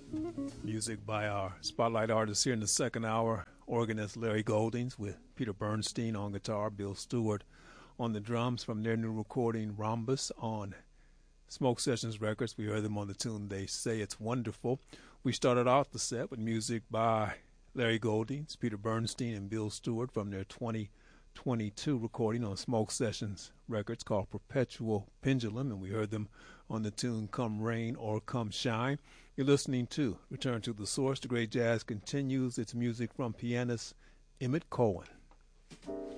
Music by our spotlight artist here in the second hour. Organist Larry Goldings with Peter Bernstein on guitar, Bill Stewart on the drums from their new recording Rhombus on Smoke Sessions Records. We heard them on the tune They Say It's Wonderful. We started off the set with music by Larry Goldings, Peter Bernstein, and Bill Stewart from their 2022 recording on Smoke Sessions Records called Perpetual Pendulum, and we heard them on the tune Come Rain or Come Shine. You're listening to Return to the Source. The Great Jazz continues its music from pianist Emmett Cohen.